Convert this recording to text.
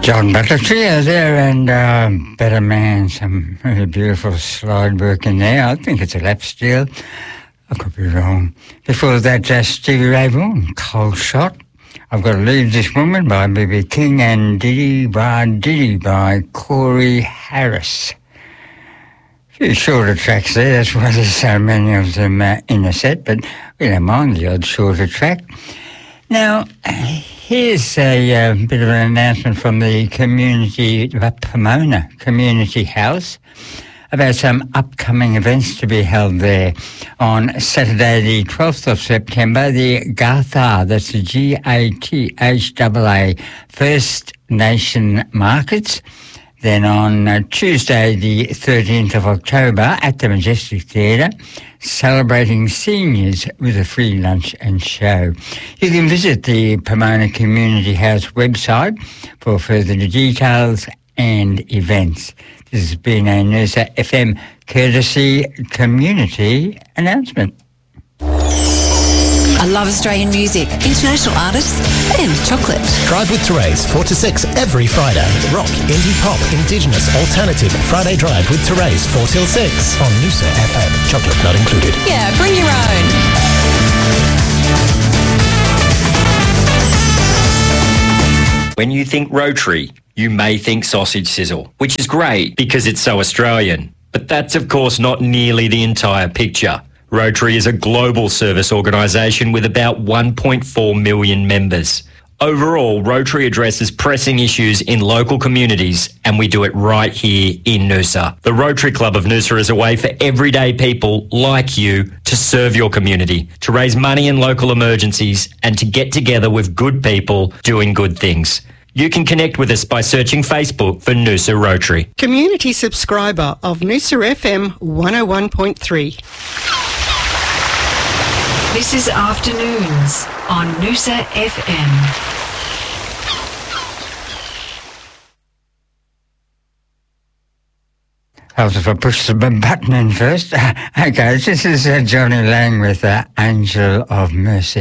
John Butler Trio there, and Better Man, some really beautiful slide work in there. I think it's a lap steel. I could be wrong. Before that, Stevie Ray Vaughan, Cold Shot. I've Got to Leave This Woman by B.B. King, and Diddy by Corey Harris. A few shorter tracks there, that's why there's so many of them in the set, but we don't mind the odd shorter track. Now, here's a bit of an announcement from the Pomona Community House about some upcoming events to be held there. On Saturday the 12th of September, the GATHA, that's the GATHA, First Nation Markets. Then on Tuesday the 13th of October at the Majestic Theatre, celebrating seniors with a free lunch and show. You can visit the Pomona Community House website for further details and events. This has been a Noosa FM courtesy community announcement. I love Australian music, international artists and chocolate. Drive with Therese, 4 to 6 every Friday. Rock, indie pop, indigenous, alternative. Friday Drive with Therese, 4 till 6 on Noosa FM. Chocolate not included. Yeah, bring your own. When you think Rotary, you may think sausage sizzle, which is great because it's so Australian. But that's of course not nearly the entire picture. Rotary is a global service organisation with about 1.4 million members. Overall, Rotary addresses pressing issues in local communities, and we do it right here in Noosa. The Rotary Club of Noosa is a way for everyday people like you to serve your community, to raise money in local emergencies, and to get together with good people doing good things. You can connect with us by searching Facebook for Noosa Rotary. Community subscriber of Noosa FM 101.3. This is Afternoons on Noosa FM. If I push the button in first. Okay, this is Johnny Lang with Angel of Mercy.